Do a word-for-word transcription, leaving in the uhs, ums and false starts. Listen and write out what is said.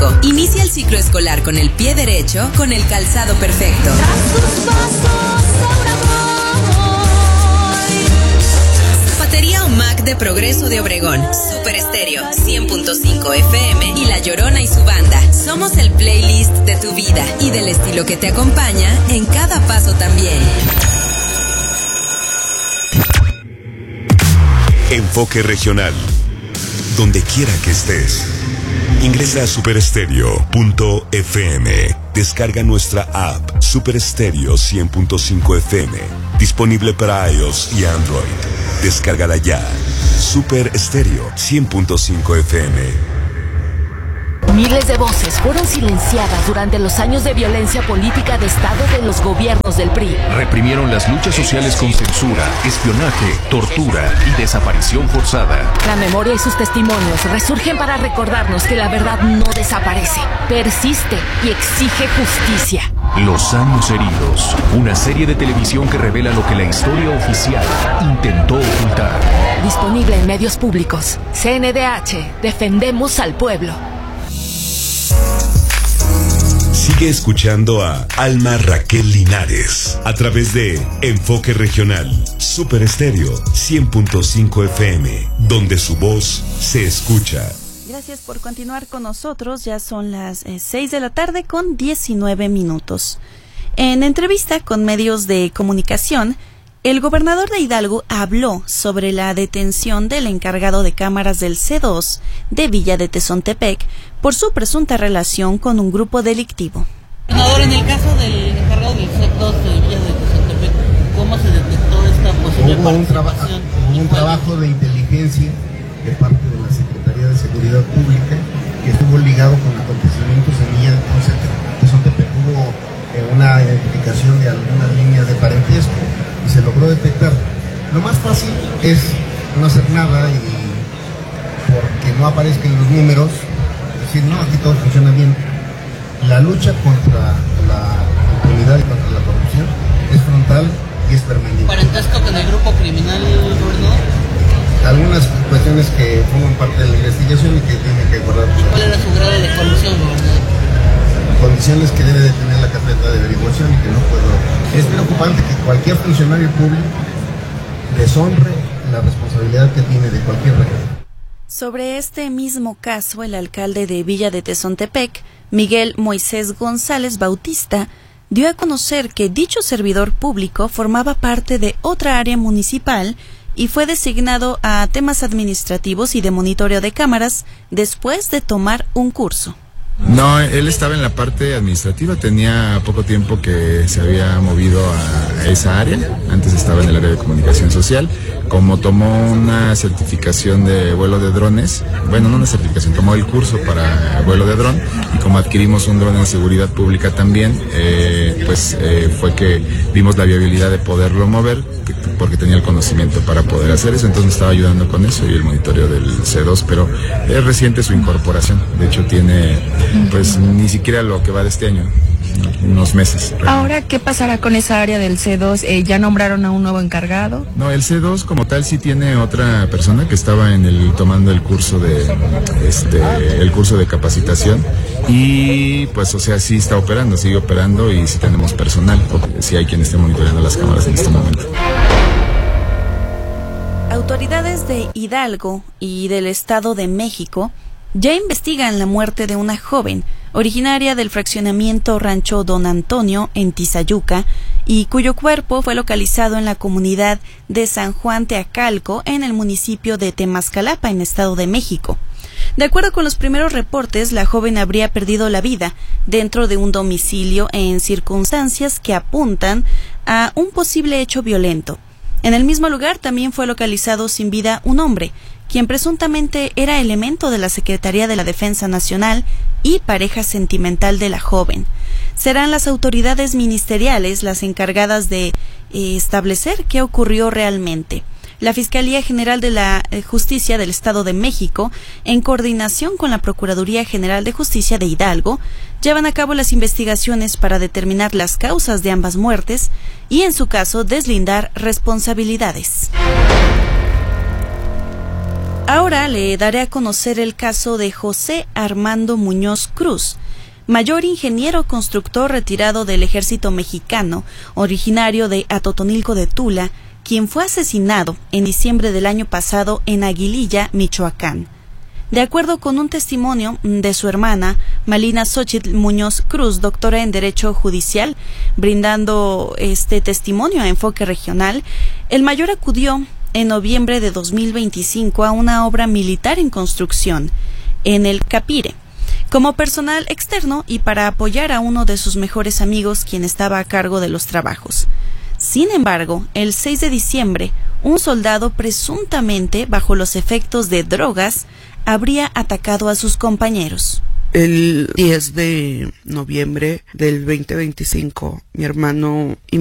México. Inicia el ciclo escolar con el pie derecho, con el calzado perfecto. Zapatería Omac de Progreso de Obregón, Super Estéreo, cien punto cinco F M y La Llorona y su banda. Somos el playlist de tu vida y del estilo que te acompaña en cada paso también. Enfoque regional. Donde quiera que estés. Ingresa a super estéreo punto f m. Descarga nuestra app Super Estéreo cien punto cinco F M. Disponible para iOS y Android. Descárgala ya. Super Estéreo cien punto cinco F M. Miles de voces fueron silenciadas durante los años de violencia política de Estado de los gobiernos del P R I. Reprimieron las luchas sociales con censura, espionaje, tortura y desaparición forzada. La memoria y sus testimonios resurgen para recordarnos que la verdad no desaparece, persiste y exige justicia. Los años heridos, una serie de televisión que revela lo que la historia oficial intentó ocultar. Disponible en medios públicos. C N D H, defendemos al pueblo. Sigue escuchando a Alma Raquel Linares a través de Enfoque Regional, Super Estéreo cien punto cinco F M, donde su voz se escucha. Gracias por continuar con nosotros. Ya son las eh, seis de la tarde con diecinueve minutos. En entrevista con medios de comunicación, el gobernador de Hidalgo habló sobre la detención del encargado de cámaras del C dos de Villa de Tezontepec por su presunta relación con un grupo delictivo. Gobernador, en el caso del encargado del C dos de Villa de Tezontepec, ¿cómo se detectó esta posible hubo un, traba hubo un trabajo de inteligencia de parte de la Secretaría de Seguridad Pública que estuvo ligado con acontecimientos en Villa de Tezontepec? Hubo eh, una identificación de algunas líneas de parentesco y se logró detectar. Lo más fácil es no hacer nada y porque no aparezcan los números, decir, no, aquí todo funciona bien. La lucha contra la impunidad y contra la corrupción es frontal y es permanente. ¿Parentesco con el grupo criminal, gobernador? Algunas cuestiones que forman parte de la investigación y que tienen que guardar. ¿Cuál era su grado de corrupción, gobernador? Condiciones que debe de tener la carpeta de averiguación y que no puedo. Es preocupante que cualquier funcionario público deshonre la responsabilidad que tiene de cualquier región. Sobre este mismo caso, el alcalde de Villa de Tezontepec, Miguel Moisés González Bautista, dio a conocer que dicho servidor público formaba parte de otra área municipal y fue designado a temas administrativos y de monitoreo de cámaras después de tomar un curso. No, él estaba en la parte administrativa, tenía poco tiempo que se había movido a esa área, antes estaba en el área de comunicación social. Como tomó una certificación de vuelo de drones, bueno, no una certificación, tomó el curso para vuelo de dron, y como adquirimos un dron en seguridad pública también, eh, pues eh, fue que vimos la viabilidad de poderlo mover, porque tenía el conocimiento para poder hacer eso, entonces me estaba ayudando con eso y el monitoreo del C dos, pero es reciente su incorporación, de hecho tiene pues ni siquiera lo que va de este año, unos meses. Ahora, ¿qué pasará con esa área del C dos? Eh, ¿Ya nombraron a un nuevo encargado? No, el C dos como tal sí tiene otra persona que estaba en el tomando el curso de este el curso de capacitación y pues o sea sí está operando, sigue operando y sí tenemos personal, porque sí hay quien esté monitoreando las cámaras en este momento. Autoridades de Hidalgo y del Estado de México ya investigan la muerte de una joven originaria del fraccionamiento Rancho Don Antonio en Tizayuca y cuyo cuerpo fue localizado en la comunidad de San Juan Teacalco en el municipio de Temascalapa en Estado de México. De acuerdo con los primeros reportes, la joven habría perdido la vida dentro de un domicilio en circunstancias que apuntan a un posible hecho violento. En el mismo lugar también fue localizado sin vida un hombre, quien presuntamente era elemento de la Secretaría de la Defensa Nacional y pareja sentimental de la joven. Serán las autoridades ministeriales las encargadas de eh, establecer qué ocurrió realmente. La Fiscalía General de la Justicia del Estado de México, en coordinación con la Procuraduría General de Justicia de Hidalgo, llevan a cabo las investigaciones para determinar las causas de ambas muertes y, en su caso, deslindar responsabilidades. Ahora le daré a conocer el caso de José Armando Muñoz Cruz, mayor ingeniero constructor retirado del ejército mexicano, originario de Atotonilco de Tula, quien fue asesinado en diciembre del año pasado en Aguililla, Michoacán. De acuerdo con un testimonio de su hermana, Malina Xochitl Muñoz Cruz, doctora en Derecho Judicial, brindando este testimonio a Enfoque Regional, el mayor acudió en noviembre de dos mil veinticinco a una obra militar en construcción, en el Capire, como personal externo y para apoyar a uno de sus mejores amigos, quien estaba a cargo de los trabajos. Sin embargo, el seis de diciembre, un soldado presuntamente bajo los efectos de drogas habría atacado a sus compañeros. El diez de noviembre del veinte veinticinco, mi hermano y